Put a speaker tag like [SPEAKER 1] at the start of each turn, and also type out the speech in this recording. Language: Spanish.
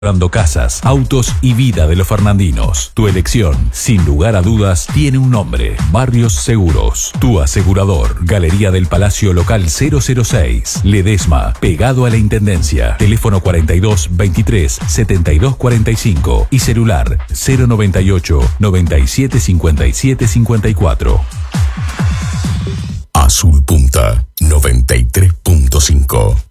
[SPEAKER 1] Comprando casas, autos y vida de los fernandinos. Tu elección, sin lugar a dudas, tiene un nombre. Barrios Seguros. Tu asegurador. Galería del Palacio Local 006. Ledesma. Pegado a la Intendencia. Teléfono 42 23 72 45 y celular 098 97 57 54.
[SPEAKER 2] Azul Punta 93.5.